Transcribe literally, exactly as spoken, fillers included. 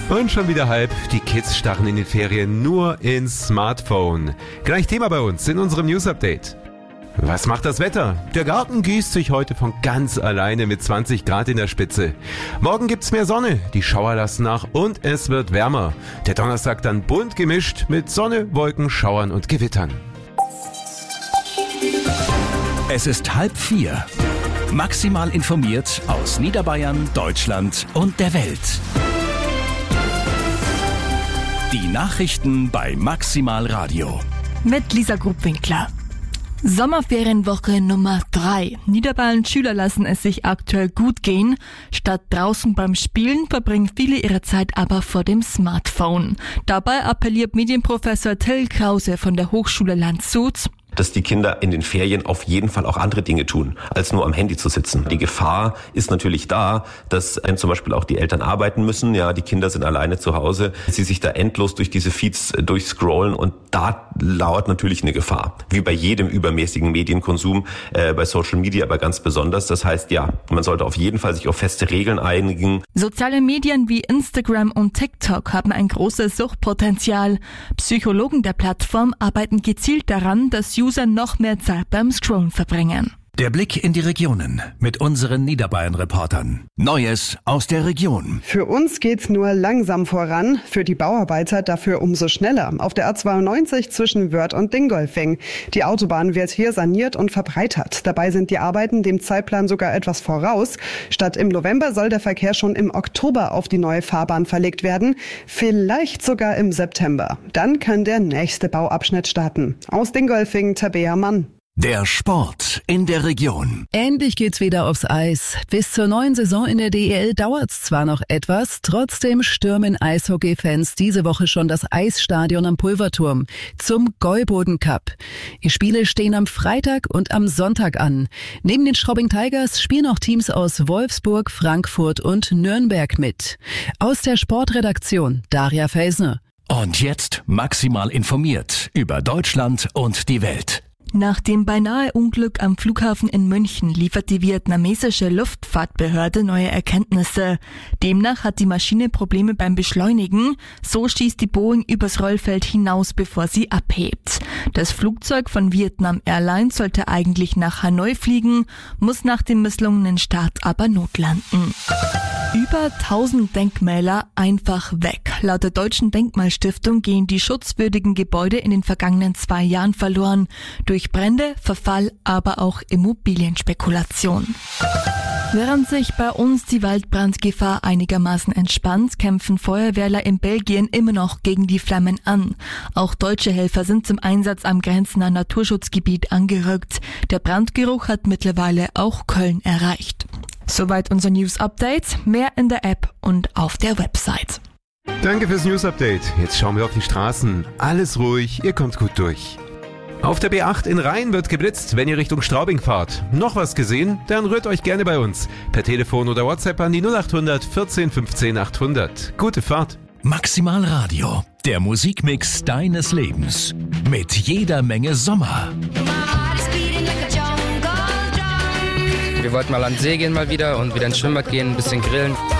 Und schon wieder halb. Die Kids starren in den Ferien nur ins Smartphone. Gleich Thema bei uns in unserem News-Update. Was macht das Wetter? Der Garten gießt sich heute von ganz alleine mit zwanzig Grad in der Spitze. Morgen gibt's mehr Sonne, die Schauer lassen nach und es wird wärmer. Der Donnerstag dann bunt gemischt mit Sonne, Wolken, Schauern und Gewittern. Es ist halb vier. Maximal informiert aus Niederbayern, Deutschland und der Welt. Die Nachrichten bei Maximal Radio. Mit Lisa Grubwinkler. Sommerferienwoche Nummer drei. Niederbayerns Schüler lassen es sich aktuell gut gehen. Statt draußen beim Spielen verbringen viele ihre Zeit aber vor dem Smartphone. Dabei appelliert Medienprofessor Till Krause von der Hochschule Landshut, dass die Kinder in den Ferien auf jeden Fall auch andere Dinge tun, als nur am Handy zu sitzen. Die Gefahr ist natürlich da, dass äh, zum Beispiel auch die Eltern arbeiten müssen. Ja, die Kinder sind alleine zu Hause. Sie sich da endlos durch diese Feeds äh, durchscrollen und da lauert natürlich eine Gefahr. Wie bei jedem übermäßigen Medienkonsum, äh, bei Social Media aber ganz besonders. Das heißt, ja, man sollte auf jeden Fall sich auf feste Regeln einigen. Soziale Medien wie Instagram und TikTok haben ein großes Suchtpotenzial. Psychologen der Plattform arbeiten gezielt daran, dass User noch mehr Zeit beim Scrollen verbringen. Der Blick in die Regionen mit unseren Niederbayern-Reportern. Neues aus der Region. Für uns geht's nur langsam voran, für die Bauarbeiter dafür umso schneller. Auf der A zweiundneunzig zwischen Wörth und Dingolfing. Die Autobahn wird hier saniert und verbreitert. Dabei sind die Arbeiten dem Zeitplan sogar etwas voraus. Statt im November soll der Verkehr schon im Oktober auf die neue Fahrbahn verlegt werden. Vielleicht sogar im September. Dann kann der nächste Bauabschnitt starten. Aus Dingolfing, Tabea Mann. Der Sport in der Region. Endlich geht's wieder aufs Eis. Bis zur neuen Saison in der D E L dauert's zwar noch etwas, trotzdem stürmen Eishockey-Fans diese Woche schon das Eisstadion am Pulverturm zum Gäuboden Cup. Die Spiele stehen am Freitag und am Sonntag an. Neben den Straubing Tigers spielen auch Teams aus Wolfsburg, Frankfurt und Nürnberg mit. Aus der Sportredaktion Daria Felsner. Und jetzt maximal informiert über Deutschland und die Welt. Nach dem beinahe Unglück am Flughafen in München liefert die vietnamesische Luftfahrtbehörde neue Erkenntnisse. Demnach hat die Maschine Probleme beim Beschleunigen. So stieß die Boeing übers Rollfeld hinaus, bevor sie abhebt. Das Flugzeug von Vietnam Airlines sollte eigentlich nach Hanoi fliegen, muss nach dem misslungenen Start aber notlanden. Über tausend Denkmäler einfach weg. Laut der Deutschen Denkmalstiftung gehen die schutzwürdigen Gebäude in den vergangenen zwei Jahren verloren. Durch Brände, Verfall, aber auch Immobilienspekulation. Während sich bei uns die Waldbrandgefahr einigermaßen entspannt, kämpfen Feuerwehrler in Belgien immer noch gegen die Flammen an. Auch deutsche Helfer sind zum Einsatz am grenznahen Naturschutzgebiet angerückt. Der Brandgeruch hat mittlerweile auch Köln erreicht. Soweit unser News-Update. Mehr in der App und auf der Website. Danke fürs News-Update. Jetzt schauen wir auf die Straßen. Alles ruhig, ihr kommt gut durch. Auf der B acht in Rhein wird geblitzt, wenn ihr Richtung Straubing fahrt. Noch was gesehen? Dann rührt euch gerne bei uns. Per Telefon oder WhatsApp an die null acht hundert vierzehn fünfzehn achthundert. Gute Fahrt. Maximal Radio, der Musikmix deines Lebens. Mit jeder Menge Sommer. Wir wollten mal an den See gehen mal wieder und wieder ins Schwimmbad gehen, ein bisschen grillen.